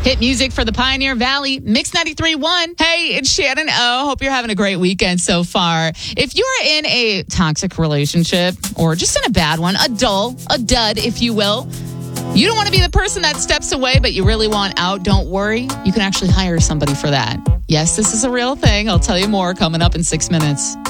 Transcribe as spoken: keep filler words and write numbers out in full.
Hit music for the Pioneer Valley, Mix ninety-three point one. Hey, it's Shannon O. Hope you're having a great weekend so far. If you're in a toxic relationship or just in a bad one, a dull, a dud, if you will, you don't want to be the person that steps away, but you really want out, don't worry. You can actually hire somebody for that. Yes, this is a real thing. I'll tell you more coming up in six minutes.